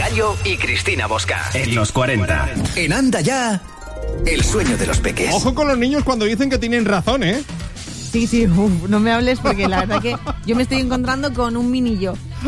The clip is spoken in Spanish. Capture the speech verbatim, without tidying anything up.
Yayo y Cristina Bosca. En los cuarenta. En Anda Ya, el sueño de los peques. Ojo con los niños cuando dicen que tienen razón, ¿eh? Sí, sí, uf, no me hables porque la verdad que yo me estoy encontrando con un mini yo.